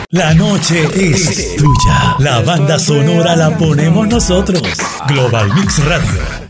La noche es tuya. La banda sonora la ponemos nosotros. Global Mix Radio.